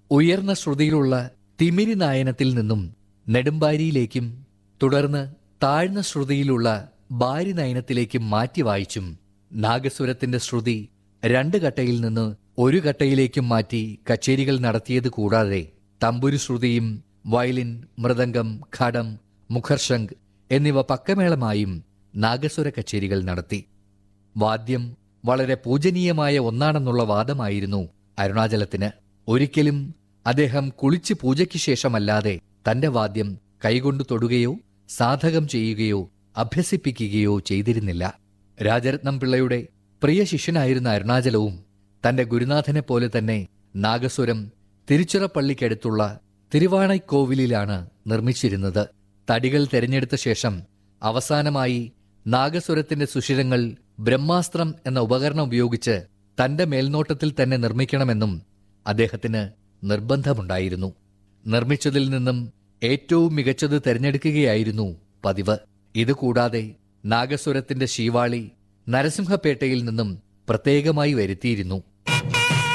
ഉയർന്ന ശ്രുതിയിലുള്ള തിമിരി നായനത്തിൽ നിന്നും നെടുമ്പാരിയിലേക്കും തുടർന്ന് താഴ്ന്ന ശ്രുതിയിലുള്ള ബാരി നയനത്തിലേക്കും മാറ്റി വായിച്ചും നാഗസ്വരത്തിന്റെ ശ്രുതി 2 കട്ടയിൽ നിന്ന് 1 കട്ടയിലേക്കും മാറ്റി കച്ചേരികൾ നടത്തിയത് കൂടാതെ തമ്പുരു ശ്രുതിയും വയലിൻ, മൃദംഗം, ഘടം, മുഖർശംഖ് എന്നിവ പക്കമേളമായും നാഗസ്വര കച്ചേരികൾ നടത്തി. വാദ്യം വളരെ പൂജനീയമായ ഒന്നാണെന്നുള്ള വാദമായിരുന്നു അരുണാചലത്തിന്. ഒരിക്കലും അദ്ദേഹം കുളിച്ച് പൂജയ്ക്ക് ശേഷമല്ലാതെ തന്റെ വാദ്യം കൈകൊണ്ടു തൊടുകയോ സാധകം ചെയ്യുകയോ അഭ്യസിപ്പിക്കുകയോ ചെയ്തിരുന്നില്ല. രാജരത്നം പിള്ളയുടെ പ്രിയ ശിഷ്യനായിരുന്ന അരുണാചലവും തന്റെ ഗുരുനാഥനെ പോലെ തന്നെ നാഗസ്വരം തിരുച്ചിറപ്പള്ളിക്കടുത്തുള്ള തിരുവാണൈക്കോവിലിലാണ് നിർമ്മിച്ചിരുന്നത്. തടികൾ തെരഞ്ഞെടുത്ത ശേഷം അവസാനമായി നാഗസ്വരത്തിന്റെ സുഷിരങ്ങൾ ബ്രഹ്മാസ്ത്രം എന്ന ഉപകരണം ഉപയോഗിച്ച് തന്റെ മേൽനോട്ടത്തിൽ തന്നെ നിർമ്മിക്കണമെന്നും അദ്ദേഹത്തിന് നിർബന്ധമുണ്ടായിരുന്നു. നിർമ്മിച്ചതിൽ നിന്നും ഏറ്റവും മികച്ചത് തെരഞ്ഞെടുക്കുകയായിരുന്നു പതിവ്. ഇതുകൂടാതെ നാഗസ്വരത്തിന്റെ ശീവാളി നരസിംഹപേട്ടയിൽ നിന്നും പ്രത്യേകമായി വരുത്തിയിരുന്നു.